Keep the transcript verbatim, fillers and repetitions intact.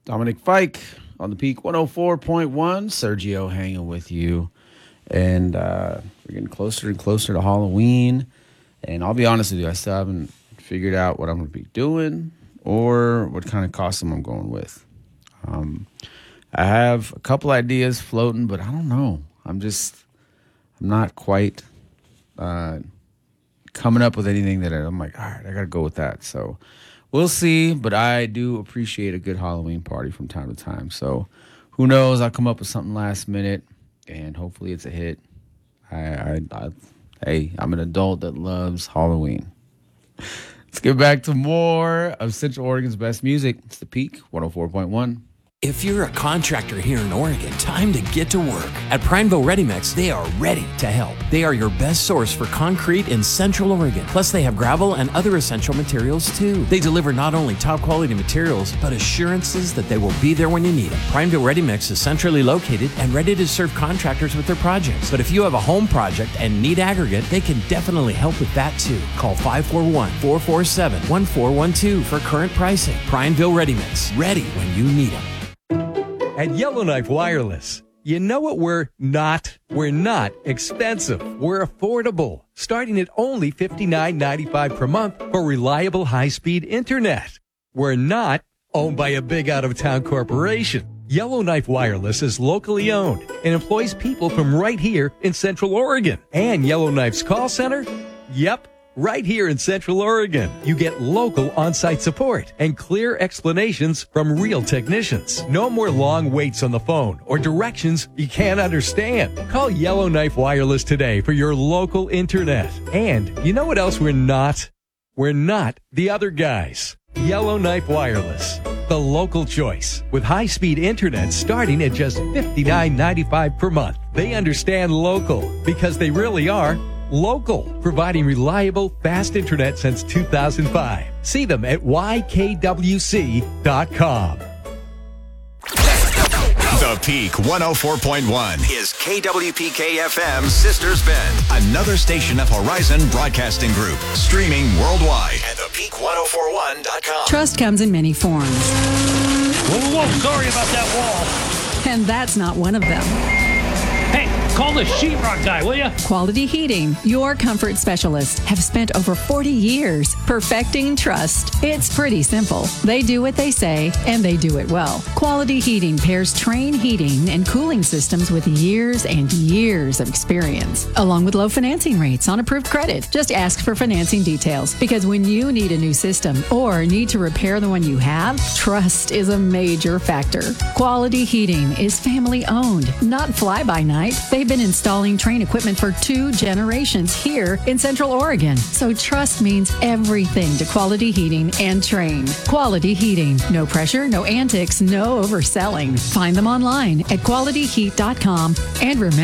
Dominic Fike on the Peak one oh four point one. Sergio hanging with you. And uh, we're getting closer and closer to Halloween. And I'll be honest with you, I still haven't figured out what I'm going to be doing or what kind of costume I'm going with. Um, I have a couple ideas floating, but I don't know. I'm just, I'm not quite uh, coming up with anything that I'm like, all right, I got to go with that. So we'll see, but I do appreciate a good Halloween party from time to time. So who knows? I'll come up with something last minute, and hopefully it's a hit. I, I, I hey, I'm an adult that loves Halloween. Let's get back to more of Central Oregon's best music. It's the Peak one oh four point one. If you're a contractor here in Oregon, time to get to work. At Prineville Ready Mix, they are ready to help. They are your best source for concrete in Central Oregon. Plus, they have gravel and other essential materials, too. They deliver not only top-quality materials, but assurances that they will be there when you need them. Prineville Ready Mix is centrally located and ready to serve contractors with their projects. But if you have a home project and need aggregate, they can definitely help with that, too. Call five four one, four four seven, one four one two for current pricing. Prineville Ready Mix, ready when you need them. At Yellowknife Wireless, you know what we're not? We're not expensive. We're affordable, starting at only fifty-nine ninety-five per month for reliable high-speed internet. We're not owned by a big out-of-town corporation. Yellowknife Wireless is locally owned and employs people from right here in Central Oregon. And Yellowknife's call center? Yep. Right here in Central Oregon, you get local on-site support and clear explanations from real technicians. No more long waits on the phone or directions you can't understand. Call Yellowknife Wireless today for your local internet. And you know what else we're not? We're not the other guys. Yellowknife Wireless, the local choice, with high-speed internet starting at just fifty-nine ninety-five per month. They understand local because they really are local, providing reliable, fast internet since two thousand five. See them at y k w c dot com. The Peak one oh four point one is K W P K F M's Sisters Bend, another station of Horizon Broadcasting Group, streaming worldwide at the peak ten forty-one dot com. Trust comes in many forms. Whoa, whoa, whoa, sorry about that wall. And that's not one of them. Hey, call the sheetrock guy, will you? Quality Heating, your comfort specialist, have spent over forty years perfecting trust. It's pretty simple. They do what they say, and they do it well. Quality Heating pairs Trane heating and cooling systems with years and years of experience, along with low financing rates on approved credit. Just ask for financing details, because when you need a new system or need to repair the one you have, trust is a major factor. Quality Heating is family owned, not fly-by-night. They've been installing Trane equipment for two generations here in Central Oregon. So trust means everything to Quality Heating and Trane. Quality Heating. No pressure, no antics, no overselling. Find them online at quality heat dot com and remember